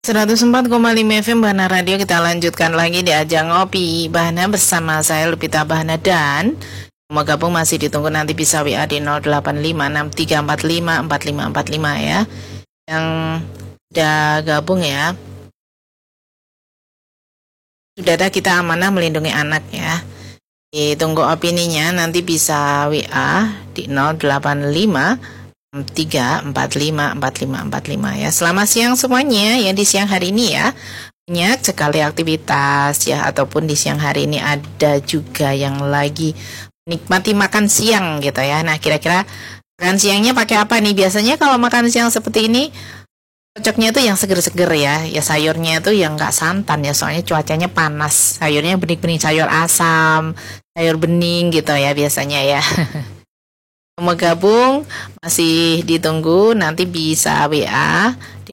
104,5 FM Bahana Radio. Kita lanjutkan lagi di ajang ngopi Bahana bersama saya Lupita Bahana, dan mau gabung masih ditunggu, nanti bisa WA di 085634545545 ya. Yang udah gabung ya, sudah ada kita amanah melindungi anak ya. Ditunggu opininya, nanti bisa WA di 085 ya. Selamat siang semuanya ya, di siang hari ini ya. Banyak sekali aktivitas ya, ataupun di siang hari ini ada juga yang lagi menikmati makan siang gitu ya. Nah, kira-kira makan siangnya pakai apa nih? Biasanya kalau makan siang seperti ini cocoknya tuh yang seger-seger ya. Ya sayurnya tuh yang nggak santan ya, soalnya cuacanya panas. Sayurnya bening-bening, sayur asam, sayur bening gitu ya biasanya ya. Mau gabung masih ditunggu, nanti bisa WA di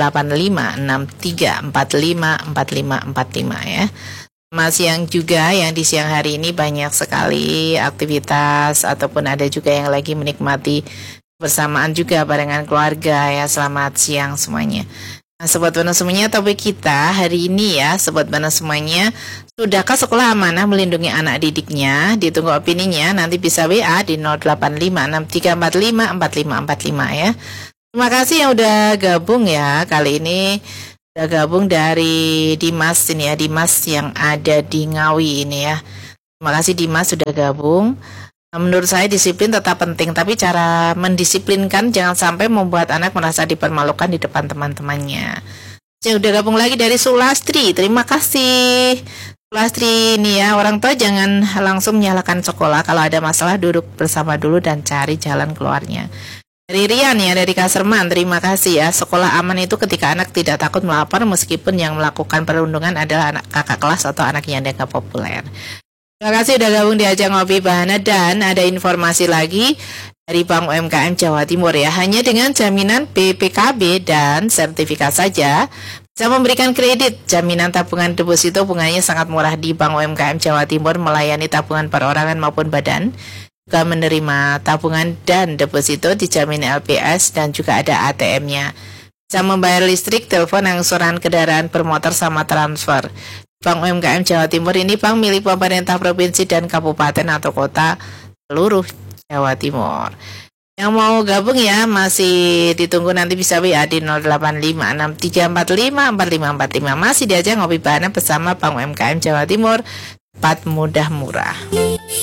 08563454545 ya. Masih yang juga yang di siang hari ini banyak sekali aktivitas, ataupun ada juga yang lagi menikmati bersamaan juga barengan keluarga ya. Selamat siang semuanya. Nah, Sobat Bana semuanya, topik kita hari ini ya, Sobat Bana semuanya, sudahkah sekolah amanah melindungi anak didiknya? Ditunggu opininya, nanti bisa WA di 08563454545 ya. Terima kasih yang udah gabung ya. Kali ini udah gabung dari Dimas ini ya, Dimas yang ada di Ngawi ini ya. Terima kasih Dimas sudah gabung. Menurut saya disiplin tetap penting, tapi cara mendisiplinkan jangan sampai membuat anak merasa dipermalukan di depan teman-temannya. Saya udah gabung lagi dari Sulastri, terima kasih Sulastri ini ya. Orang tua jangan langsung menyalahkan sekolah, kalau ada masalah duduk bersama dulu dan cari jalan keluarnya. Dari Rian ya, dari Kaserman, terima kasih ya. Sekolah aman itu ketika anak tidak takut melapor meskipun yang melakukan perundungan adalah anak kakak kelas atau anak yang dianggap populer. Terima kasih udah gabung di ajang ngopi Bahana, dan ada informasi lagi dari Bank UMKM Jawa Timur ya. Hanya dengan jaminan BPKB dan sertifikat saja bisa memberikan kredit. Jaminan tabungan deposito bunganya sangat murah di Bank UMKM Jawa Timur, melayani tabungan perorangan maupun badan. Juga menerima tabungan dan deposito, dijamin LPS, dan juga ada ATM-nya. Bisa membayar listrik, telepon, angsuran kendaraan bermotor, sama transfer. Bank UMKM Jawa Timur ini bank milik pemerintah provinsi dan kabupaten atau kota seluruh Jawa Timur. Yang mau gabung ya masih ditunggu, nanti bisa WA di 08563454545. Masih diajak ngopi Bahana bersama Bank UMKM Jawa Timur, cepat, mudah, murah.